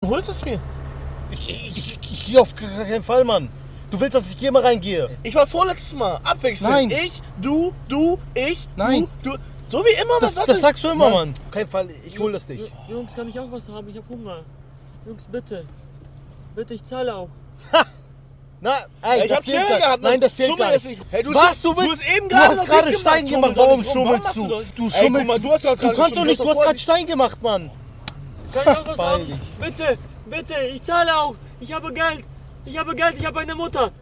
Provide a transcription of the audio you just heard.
holst es mir. Ich gehe auf keinen Fall, Mann. Du willst, dass ich hier mal reingehe? Ich war vorletztes Mal. Abwechselnd. Nein. Ich, du, ich, Nein. du. So wie immer. Das sagst du immer, Mann. Auf keinen Fall, ich hol das nicht. Jungs, kann ich auch was haben? Ich hab Hunger. Jungs, bitte. Bitte, ich zahle auch. Na, ey, Ich hab Schere gehabt. Nein, das zählt gar nicht. Hey, Was, du willst? Du hast gerade Stein gemacht. Warum schummelst du? Du schummelst. Du kannst doch nicht, du hast gerade Stein gemacht, Mann. Kann ich auch was haben? Bitte, bitte, ich zahle auch. Ich habe Geld. Ich habe eine Mutter.